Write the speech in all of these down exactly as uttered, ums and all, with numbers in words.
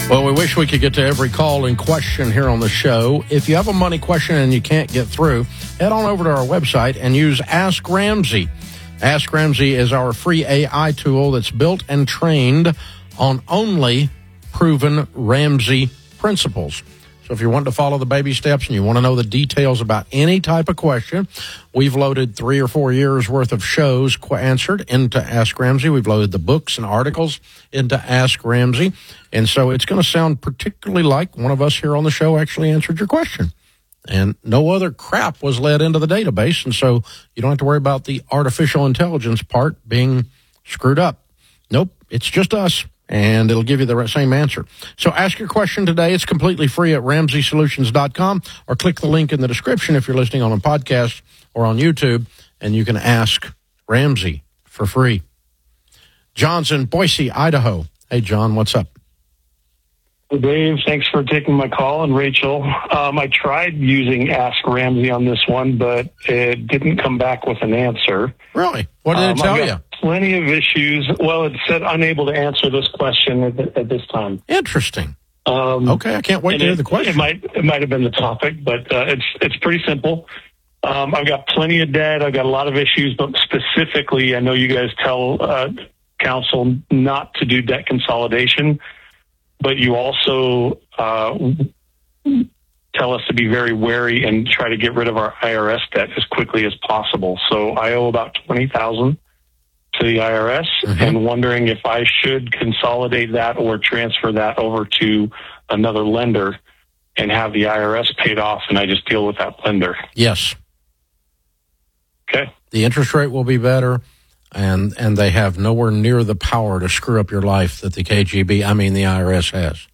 Well, we wish we could get to every call and question here on the show. If you have a money question and you can't get through, head on over to our website and use Ask Ramsey. Ask Ramsey is our free A I tool that's built and trained on only proven Ramsey principles. So if you want to follow the baby steps and you want to know the details about any type of question, we've loaded three or four years worth of shows answered into Ask Ramsey. We've loaded the books and articles into Ask Ramsey. And so it's going to sound particularly like one of us here on the show actually answered your question. And no other crap was led into the database. And so you don't have to worry about the artificial intelligence part being screwed up. Nope, it's just us. And it'll give you the same answer. So ask your question today. It's completely free at ramsey solutions dot com, or click the link in the description if you're listening on a podcast or on YouTube, and you can ask Ramsey for free. John's in Boise, Idaho. Hey, John, what's up? Hey, Dave, thanks for taking my call. And Rachel, um, I tried using Ask Ramsey on this one, but it didn't come back with an answer. Really? What did um, it tell I've you? got plenty of issues. Well, it said unable to answer this question at, at this time. Interesting. Um, okay, I can't wait to hear it, the question. It might it might have been the topic, but uh, it's it's pretty simple. Um, I've got plenty of debt. I've got a lot of issues, but specifically, I know you guys tell uh, counsel not to do debt consolidation, but you also uh, tell us to be very wary and try to get rid of our I R S debt as quickly as possible. So I owe about twenty thousand dollars to the I R S, mm-hmm. and wondering if I should consolidate that or transfer that over to another lender and have the I R S paid off, and I just deal with that lender. Yes. Okay. The interest rate will be better, and and they have nowhere near the power to screw up your life that the K G B, I mean the I R S has.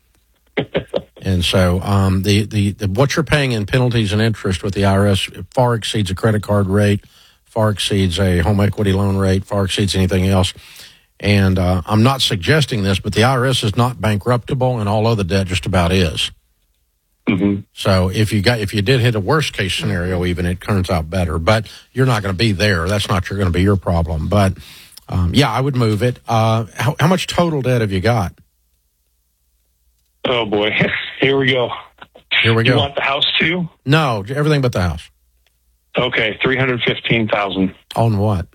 And so um, the, the, the what you're paying in penalties and interest with the I R S far exceeds a credit card rate, far exceeds a home equity loan rate, far exceeds anything else. And uh, I'm not suggesting this, but the I R S is not bankruptable, and all other debt just about is. Mm-hmm. So if you got if you did hit a worst case scenario, even it turns out better. But you're not going to be there. That's not going to be your problem. But um, yeah, I would move it. Uh, how, how much total debt have you got? Oh boy, here we go. Here we Do go. You want the house too? No, everything but the house. Okay, three hundred fifteen thousand. On what?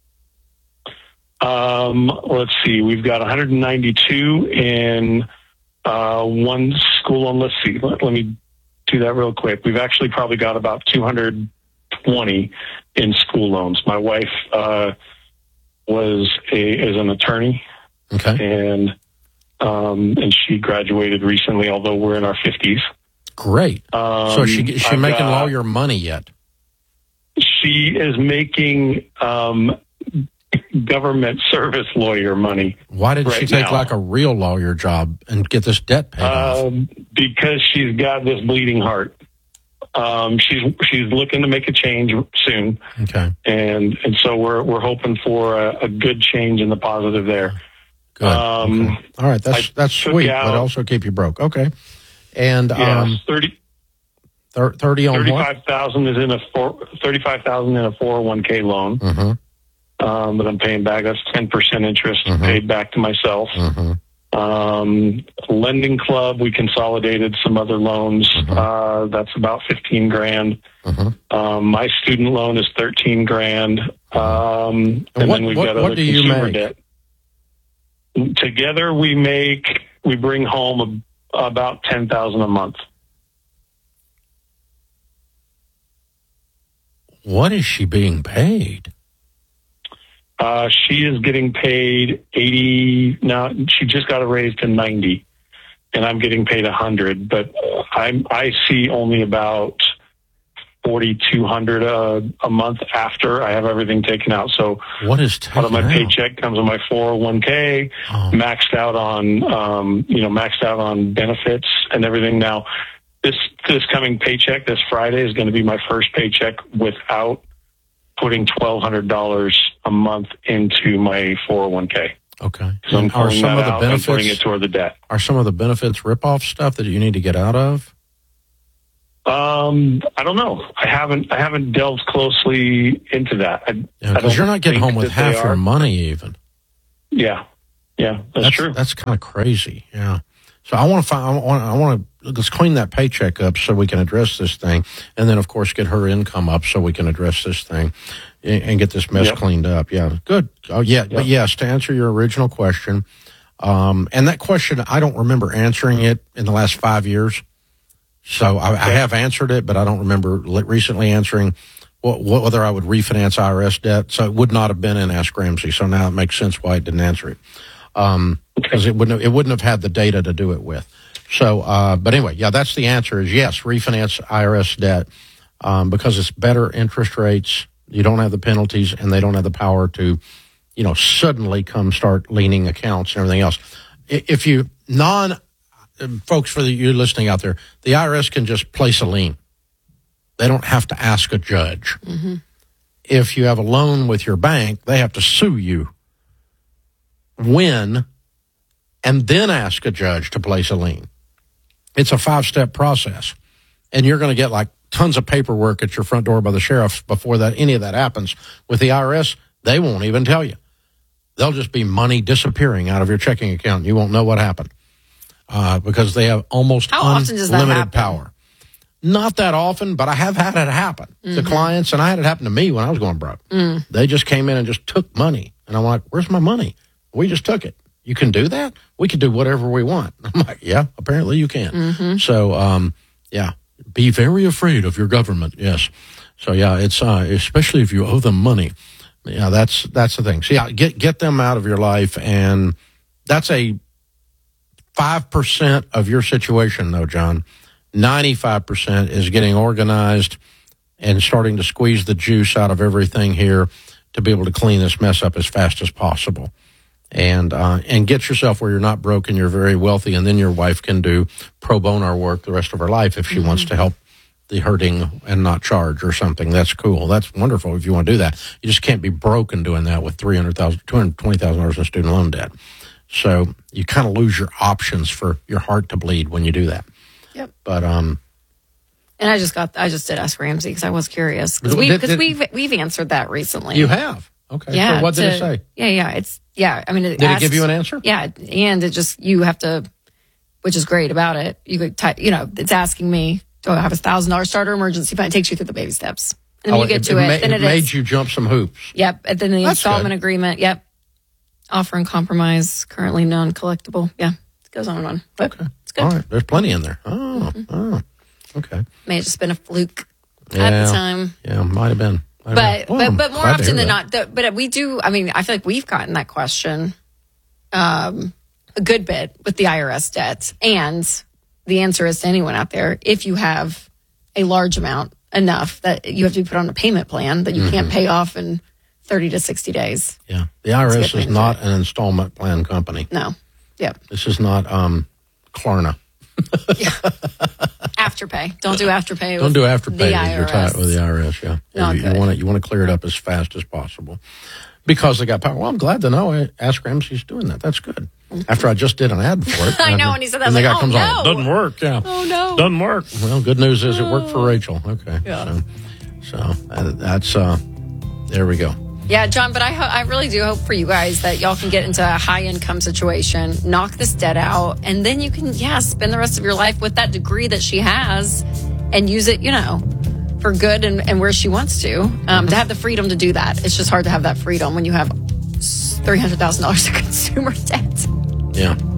Um, let's see. We've got one hundred ninety-two in uh, one school loan. Let's see. Let, let me do that real quick. We've actually probably got about two hundred twenty in school loans. My wife uh, was a is an attorney, okay, and um, and she graduated recently. Although we're in our fifties. Great. Um, so she is she I've making got, lawyer money yet? She is making um, government service lawyer money. Why did right she take now. like a real lawyer job and get this debt paid um, off? Because she's got this bleeding heart. Um, she's she's looking to make a change soon. Okay. And and so we're we're hoping for a, a good change in the positive there. Good. Um, okay. All right, that's I that's sweet, out, but also keep you broke. Okay. And yeah, um, thirty. thirty on thirty-five thousand is in a four, thirty-five thousand in a four oh one k loan. Mm-hmm. Um, that I'm paying back. That's ten percent interest mm-hmm. paid back to myself. Mm-hmm. Um, lending club, we consolidated some other loans. Mm-hmm. Uh, that's about fifteen grand. Mm-hmm. Um, my student loan is thirteen grand. Um, and what, then we've what, got what other do you consumer make? debt. Together we make, we bring home a, about ten thousand a month. What is she being paid? Uh, she is getting paid eighty now. She just got a raise to ninety, and I'm getting paid a hundred. But I'm I see only about forty two hundred a a month after I have everything taken out. So what is taken part of my out? paycheck comes on my four oh one k, oh. maxed out on um, you know maxed out on benefits and everything. Now this this coming paycheck this Friday is going to be my first paycheck without putting twelve hundred dollars a month into my four oh one k. Okay. So I'm are pulling some that of the out benefits, and putting it toward the debt. Are some of the benefits rip-off stuff that you need to get out of? Um, I don't know. I haven't I haven't delved closely into that. I, Yeah, because you're not getting home with half your money even. Yeah. Yeah, that's, that's true. That's kind of crazy. Yeah. So I want to find, I want, I want to, let's clean that paycheck up so we can address this thing. And then, of course, get her income up so we can address this thing and, and get this mess yep. cleaned up. Yeah, good. Oh, yeah. Yep. But yes, to answer your original question, um, and that question, I don't remember answering it in the last five years. So I, I have answered it, but I don't remember recently answering what, whether I would refinance I R S debt. So it would not have been in Ask Ramsey. So now it makes sense why it didn't answer it. Um, because it wouldn't have, it wouldn't have had the data to do it with. So, uh, but anyway, yeah, that's the answer is yes, refinance I R S debt, um, because it's better interest rates. You don't have the penalties and they don't have the power to, you know, suddenly come start leaning accounts and everything else. If you non folks for the, you listening out there, the I R S can just place a lien. They don't have to ask a judge. Mm-hmm. If you have a loan with your bank, they have to sue you, win, and then ask a judge to place a lien. It's a five-step process, and you're going to get like tons of paperwork at your front door by the sheriff before that any of that happens. With the I R S, they won't even tell you. They'll just be money disappearing out of your checking account. And you won't know what happened uh, because they have almost How often does that unlimited happen? power. Not that often, but I have had it happen Mm-hmm. to clients, and I had it happen to me when I was going broke. Mm. They just came in and just took money, and I'm like, "Where's my money? We just took it. You can do that? We can do whatever we want." I'm like, "Yeah, apparently you can." Mm-hmm. So, um, yeah, be very afraid of your government. Yes. So, yeah, it's uh, especially if you owe them money. Yeah, that's that's the thing. So, yeah, get get them out of your life, and that's a five percent of your situation, though, John. ninety-five percent is getting organized and starting to squeeze the juice out of everything here to be able to clean this mess up as fast as possible. And uh, and get yourself where you're not broke and you're very wealthy, and then your wife can do pro bono work the rest of her life if she mm-hmm. wants to help the hurting and not charge or something. That's cool. That's wonderful if you want to do that. You just can't be broken doing that with three hundred thousand dollars, two hundred twenty thousand dollars in student loan debt. So you kind of lose your options for your heart to bleed when you do that. Yep. But um, and I just got I just did Ask Ramsey because I was curious because we because we've we've answered that recently. You have. Okay. Yeah. So what did to, it say? Yeah, yeah. It's yeah. I mean, it did asked, it give you an answer? Yeah, and it just you have to, which is great about it. You could type, you know, it's asking me, do I have a thousand dollar starter emergency fund? It takes you through the baby steps, and then oh, you get it, to it. it. Ma- then it, it made is, you jump some hoops. Yep, and then the That's installment good. agreement. Yep, offer and compromise currently non collectible. Yeah, it goes on and on. But okay. It's good. All right. There's plenty in there. Oh. Mm-hmm. Oh. Okay. May have just been a fluke Yeah. at the time. Yeah. Might have been. But well, but but more glad to often hear than that. not, the, but we do. I mean, I feel like we've gotten that question um, a good bit with the I R S debt, and the answer is to anyone out there: if you have a large amount enough that you have to be put on a payment plan that you mm-hmm. can't pay off in thirty to sixty days. Yeah, the I R S is not an installment plan company. No. Yep. This is not um, Klarna. Yeah. Afterpay. Don't do afterpay. Don't do afterpay with, with, your with the I R S. Yeah, Not you, good. you want to you want to clear it up as fast as possible because they got power. Well, I'm glad to know Ask Ramsey's doing that. That's good. After I just did an ad for it, I know, and he said that. And I was the guy like, comes oh, on, no. doesn't work. Yeah, Oh no, doesn't work. Well, good news is it worked for Rachel. Okay, Yeah. so, so uh, that's uh, there we go. Yeah, John, but I ho- I really do hope for you guys that y'all can get into a high-income situation, knock this debt out, and then you can, yeah, spend the rest of your life with that degree that she has and use it, you know, for good and, and where she wants to, um, mm-hmm. to have the freedom to do that. It's just hard to have that freedom when you have three hundred thousand dollars of consumer debt. Yeah.